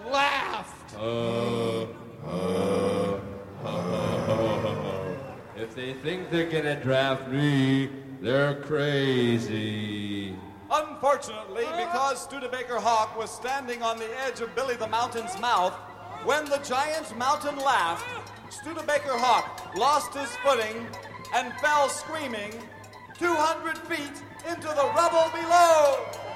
laughed. If they think they're gonna draft me, they're crazy. Unfortunately, because Studebaker Hawk was standing on the edge of Billy the Mountain's mouth, when the giant mountain laughed, Studebaker Hawk lost his footing and fell screaming 200 feet into the rubble below.